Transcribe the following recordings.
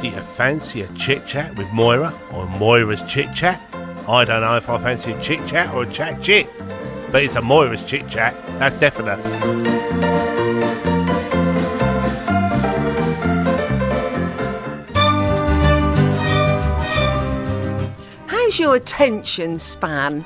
Do you fancy a chit-chat with Moira, or Moira's chit-chat? I don't know if I fancy a chit-chat or a chat-chit, but it's a Moira's chit-chat, that's definite. How's your attention span?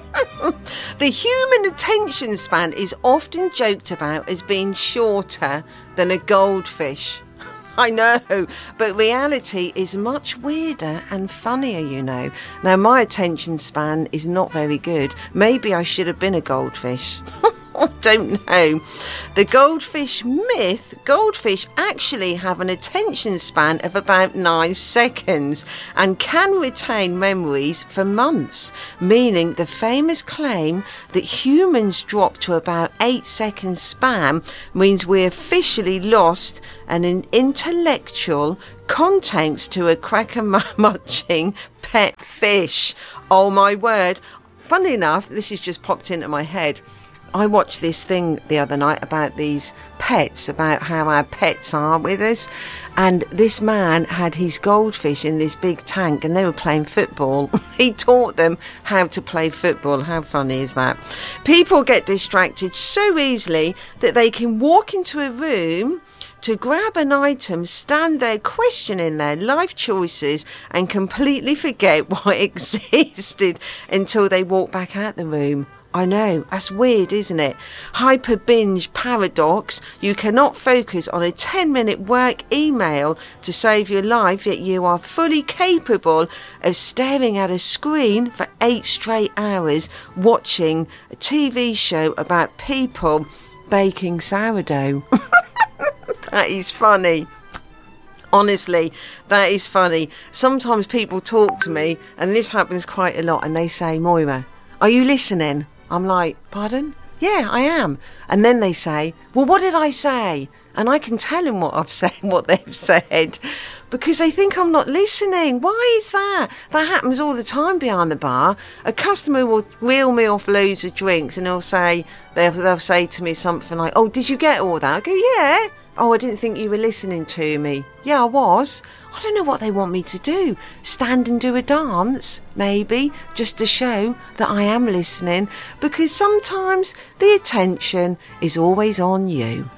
The human attention span is often joked about as being shorter than a goldfish. I know, but reality is much weirder and funnier, you know. Now, my attention span is not very good. Maybe I should have been a goldfish. I don't know. The goldfish myth, goldfish actually have an attention span of about 9 seconds and can retain memories for months, meaning the famous claim that humans drop to about 8 seconds span means we officially lost an intellectual contents to a cracker-munching pet fish. Oh my word. Funnily enough, this has just popped into my head. I watched this thing the other night about these pets, about how our pets are with us, and this man had his goldfish in this big tank and they were playing football. He taught them how to play football. How funny is that? People get distracted so easily that they can walk into a room to grab an item, stand there questioning their life choices and completely forget what existed until they walk back out the room. I know, that's weird, isn't it? Hyper binge paradox. You cannot focus on a 10-minute work email to save your life, yet you are fully capable of staring at a screen for 8 straight hours watching a TV show about people baking sourdough. That is funny. Honestly, that is funny. Sometimes people talk to me, and this happens quite a lot, and they say, Moira, are you listening? I'm like, pardon? Yeah, I am. And then they say, well, what did I say? And I can tell them what I've said, what they've said, because they think I'm not listening. Why is that? That happens all the time behind the bar. A customer will reel me off loads of drinks and they'll say to me something like, oh, did you get all that? I go, yeah. Oh, I didn't think you were listening to me. Yeah, I was. I don't know what they want me to do. Stand and do a dance, maybe, just to show that I am listening, because sometimes the attention is always on you.